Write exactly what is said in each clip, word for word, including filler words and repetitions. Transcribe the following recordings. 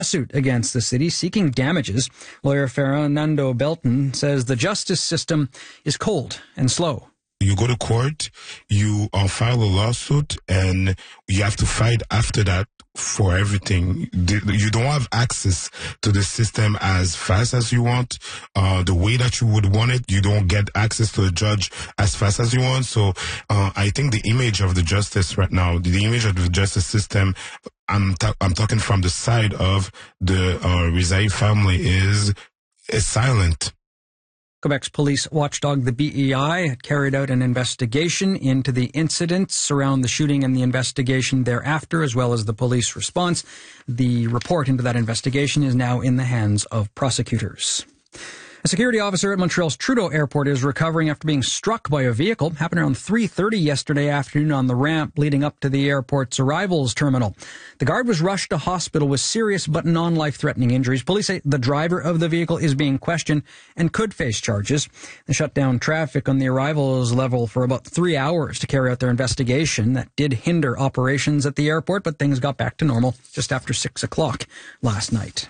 Suit against the city seeking damages. Lawyer Fernando Belton says the justice system is cold and slow. You go to court, you uh, file a lawsuit, and you have to fight after that for everything. You don't have access to the system as fast as you want. Uh, the way that you would want it, you don't get access to a judge as fast as you want. So uh, I think the image of the justice right now, the image of the justice system, I'm ta- I'm talking from the side of the uh, Rizai family, is is silent. Quebec's police watchdog, the B E I, carried out an investigation into the incidents around the shooting and the investigation thereafter, as well as the police response. The report into that investigation is now in the hands of prosecutors. A security officer at Montreal's Trudeau Airport is recovering after being struck by a vehicle. Happened around three thirty yesterday afternoon on the ramp leading up to the airport's arrivals terminal. The guard was rushed to hospital with serious but non-life-threatening injuries. Police say the driver of the vehicle is being questioned and could face charges. They shut down traffic on the arrivals level for about three hours to carry out their investigation. That did hinder operations at the airport, but things got back to normal just after six o'clock last night.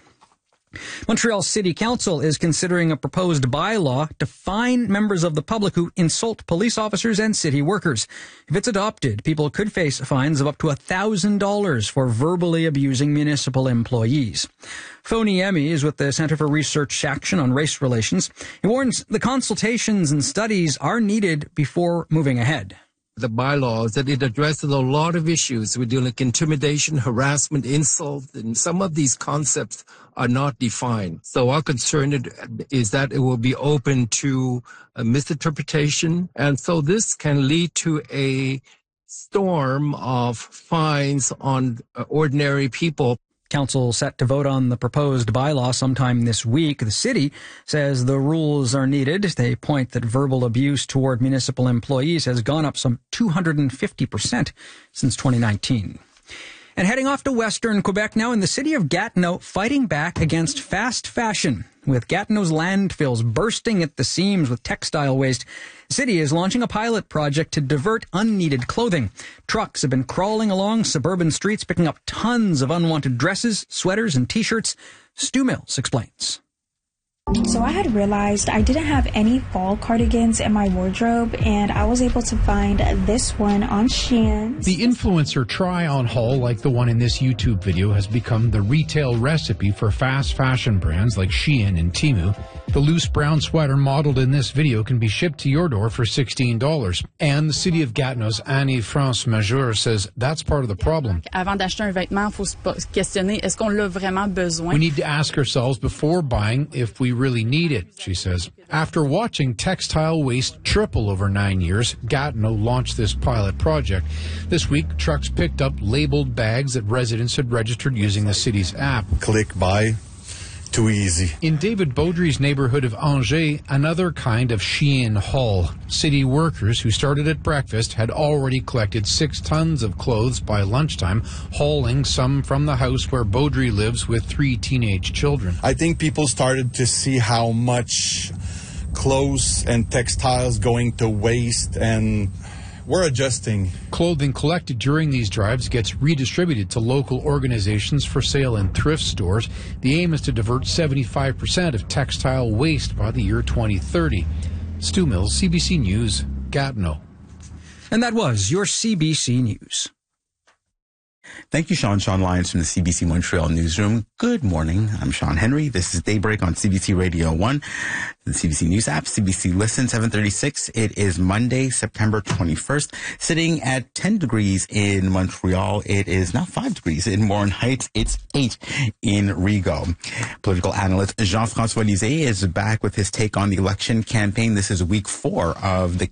Montreal City Council is considering a proposed bylaw to fine members of the public who insult police officers and city workers. If it's adopted, people could face fines of up to one thousand dollars for verbally abusing municipal employees. Foniemi is with the Centre for Research Action on Race Relations. He warns the consultations and studies are needed before moving ahead. The bylaws that it addresses a lot of issues. We deal with intimidation, harassment, insult, and some of these concepts are not defined. So our concern is that it will be open to a misinterpretation. And so this can lead to a storm of fines on ordinary people. Council set to vote on the proposed bylaw sometime this week. The city says the rules are needed. They point that verbal abuse toward municipal employees has gone up some two hundred fifty percent since twenty nineteen. And heading off to Western Quebec now, in the city of Gatineau, fighting back against fast fashion. With Gatineau's landfills bursting at the seams with textile waste, the city is launching a pilot project to divert unneeded clothing. Trucks have been crawling along suburban streets, picking up tons of unwanted dresses, sweaters, and T-shirts. Stu Mills explains. So I had realized I didn't have any fall cardigans in my wardrobe, and I was able to find this one on Shein. The influencer try-on haul, like the one in this YouTube video, has become the retail recipe for fast fashion brands like Shein and Temu. The loose brown sweater modeled in this video can be shipped to your door for sixteen dollars. And the city of Gatineau's Annie-France Major says that's part of the problem. Avant d'acheter un vêtement, il faut se questionner, est-ce qu'on l'a vraiment besoin? We need to ask ourselves before buying if we really need it, she says. After watching textile waste triple over nine years, Gatineau launched this pilot project. This week, trucks picked up labeled bags that residents had registered using the city's app. Click buy. Too easy. In David Baudry's neighborhood of Angers, another kind of Shein haul. City workers who started at breakfast had already collected six tons of clothes by lunchtime, hauling some from the house where Baudry lives with three teenage children. I think people started to see how much clothes and textiles going to waste, and we're adjusting. Clothing collected during these drives gets redistributed to local organizations for sale in thrift stores. The aim is to divert seventy-five percent of textile waste by the year twenty thirty. Stu Mills, C B C News, Gatineau. And that was your C B C News. Thank you, Sean. Sean Lyons from the C B C Montreal newsroom. Good morning. I'm Sean Henry. This is Daybreak on C B C Radio one, the C B C News app, C B C Listen, seven thirty-six. It is Monday, September twenty-first. Sitting at ten degrees in Montreal. It is now five degrees in Warren Heights. It's eight in Rigaud. Political analyst Jean-François Lisée is back with his take on the election campaign. This is week four of the